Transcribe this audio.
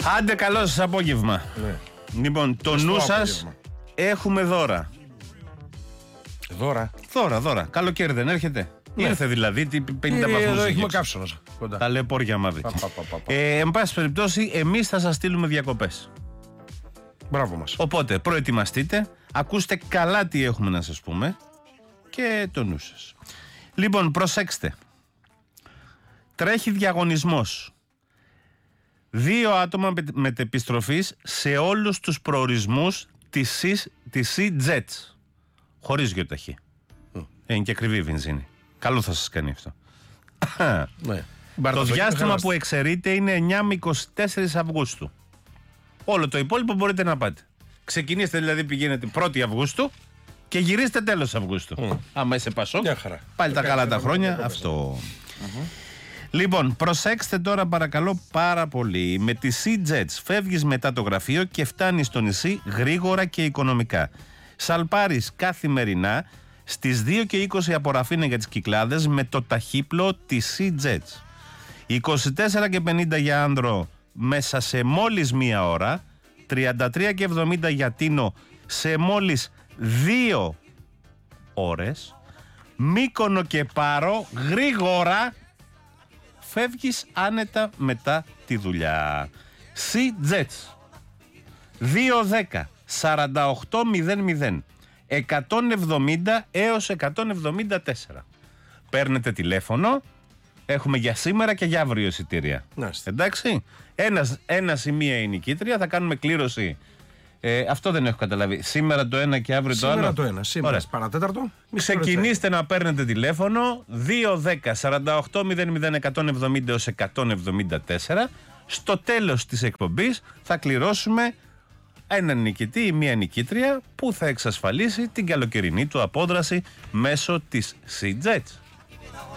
Άντε, καλό σας απόγευμα. Ναι. Λοιπόν, το νου σας έχουμε δώρα. Δώρα. Καλοκαίρι δεν έρχεται? Ναι. Ήρθε δηλαδή 50 βαθμούς. Εδώ έχουμε κάψονα. Ταλαιπώρια μαύρη. Εν πάση περιπτώσει, εμείς θα σας στείλουμε διακοπές. Μπράβο μας. Οπότε προετοιμαστείτε, ακούστε καλά τι έχουμε να σας πούμε και το νου σας. Λοιπόν, προσέξτε. Τρέχει διαγωνισμός. 2 άτομα μετεπιστροφής σε όλους τους προορισμούς της Sea-Jets. Χωρίς γεωταχή. Είναι και ακριβή η βενζίνη. Καλό θα σας κάνει αυτό. Ναι. Το διάστημα που εξαιρείται είναι 9 με 24 Αυγούστου. Όλο το υπόλοιπο μπορείτε να πάτε. Ξεκινήστε δηλαδή, πηγαίνετε 1η Αυγούστου και γυρίστε τέλος Αυγούστου. Άμα είσαι Πασόκ, πάλι τα καλά τα χρόνια. Αυτό. Λοιπόν, προσέξτε τώρα παρακαλώ πάρα πολύ. Με τη Sea-Jets φεύγεις μετά το γραφείο και φτάνεις στο νησί γρήγορα και οικονομικά. Σαλπάρεις καθημερινά στις 2 και 20 από Ραφίνα για τις Κυκλάδες με το ταχύπλο της Sea-Jets. 24 και 50 για Άνδρο μέσα σε μόλις 1 ώρα. 33 και 70 για Τίνο σε μόλις 2 ώρες. Μύκονο και Πάρο γρήγορα. Φεύγεις άνετα μετά τη δουλειά. Sea-Jets 210 4800 170 έως 174. Παίρνετε τηλέφωνο. Έχουμε για σήμερα και για αύριο εισιτήρια. Εντάξει. Ένα ή μία η νικήτρια. Θα κάνουμε κλήρωση. Αυτό δεν έχω καταλάβει. Σήμερα το ένα και αύριο το άλλο. Σήμερα το ένα. Σήμερα παρατέταρτο. Ξεκινήστε να παίρνετε τηλέφωνο 210 4800 170 έως 174. Στο τέλος της εκπομπής θα κληρώσουμε έναν νικητή ή μία νικήτρια που θα εξασφαλίσει την καλοκαιρινή του απόδραση μέσω της Sea-Jets.